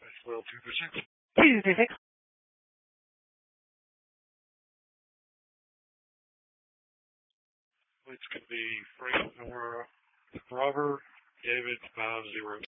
Well, 236. 236. It's going to be Frank or Robert David 50.